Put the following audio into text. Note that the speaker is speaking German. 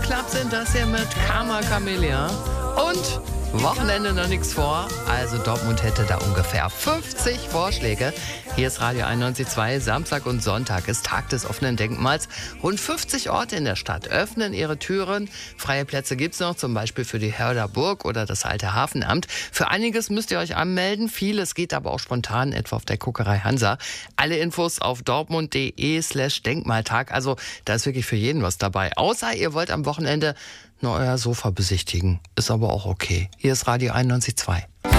Club sind das hier mit Karma Chameleon. Und Wochenende noch nichts vor. Also Dortmund hätte da ungefähr 50 Vorschläge. Hier ist Radio 91.2. Samstag und Sonntag ist Tag des offenen Denkmals. Rund 50 Orte in der Stadt öffnen ihre Türen. Freie Plätze gibt's noch, zum Beispiel für die Hörder Burg oder das Alte Hafenamt. Für einiges müsst ihr euch anmelden. Vieles geht aber auch spontan, etwa auf der Kokerei Hansa. Alle Infos auf dortmund.de/Denkmaltag. Also da ist wirklich für jeden was dabei. Außer ihr wollt am Wochenende nur euer Sofa besichtigen. Ist aber auch okay. Hier ist Radio 91.2.